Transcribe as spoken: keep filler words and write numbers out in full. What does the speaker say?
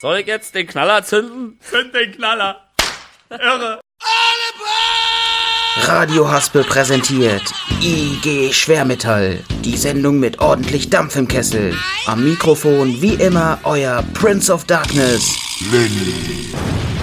Soll ich jetzt den Knaller zünden? Zünd den Knaller. Irre. Radio Haspel präsentiert I G Schwermetall. Die Sendung mit ordentlich Dampf im Kessel. Am Mikrofon wie immer euer Prince of Darkness, Lenny.